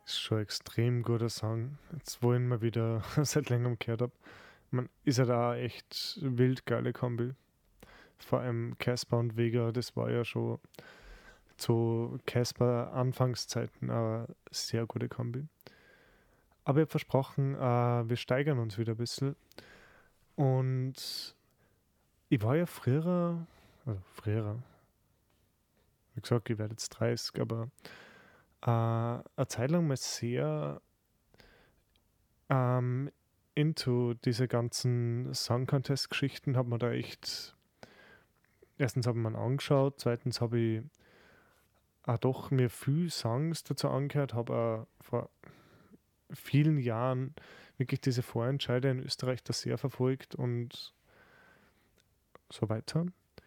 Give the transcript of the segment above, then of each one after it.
Ist schon ein extrem guter Song. Jetzt, wo ich ihn mal wieder seit längerem gehört habe. Man ist ja da echt wild geile Kombi. Vor allem Casper und Vega, das war ja schon zu Casper Anfangszeiten eine sehr gute Kombi. Aber ich habe versprochen, wir steigern uns wieder ein bisschen. Und ich war ja früher, wie gesagt, ich werde jetzt 30, aber eine Zeit lang mal sehr into diese ganzen Song Contest-Geschichten, habe mir da echt, erstens habe ich mir ihn angeschaut, zweitens habe ich auch doch mir viel Songs dazu angehört, habe auch vor vielen Jahren wirklich diese Vorentscheide in Österreich da sehr verfolgt und so weiter.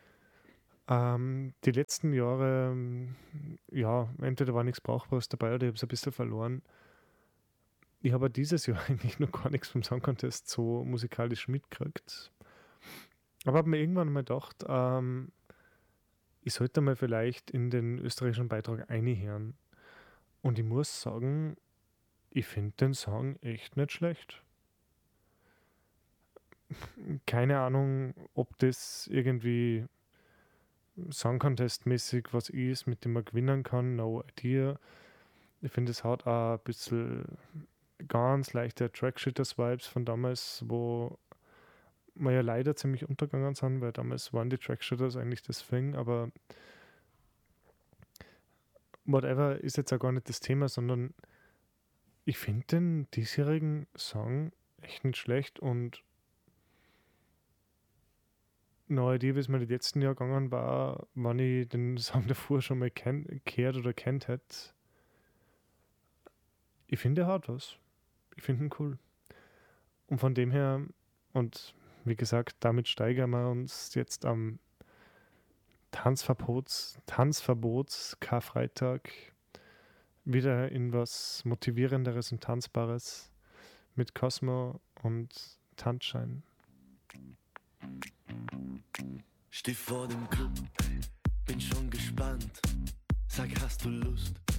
Die letzten Jahre, ja, entweder war nichts Brauchbares dabei oder ich habe es ein bisschen verloren. Ich habe dieses Jahr eigentlich noch gar nichts vom Song Contest so musikalisch mitgekriegt. Aber habe mir irgendwann mal gedacht, ich sollte mal vielleicht in den österreichischen Beitrag reinhören. Und ich muss sagen, ich finde den Song echt nicht schlecht. Keine Ahnung, ob das irgendwie Song Contest-mäßig was ist, mit dem man gewinnen kann, no idea. Ich finde, es hat auch ein bisschen ganz leichte Trackshitters-Vibes von damals, wo wir ja leider ziemlich untergegangen sind, weil damals waren die Trackshitters eigentlich das Thing, aber whatever ist jetzt auch gar nicht das Thema, sondern ich finde den diesjährigen Song echt nicht schlecht und neue Idee, wie es mir die letzten Jahre gegangen war, wenn ich den Song davor schon mal gehört oder kennt hätte. Ich finde, er hat was. Ich finde ihn cool. Und von dem her, und wie gesagt, damit steigern wir uns jetzt am Tanzverbots Karfreitag wieder in was Motivierenderes und Tanzbares mit Cosmo und Tanzschein. Steh vor dem Club, bin schon gespannt. Sag, hast du Lust?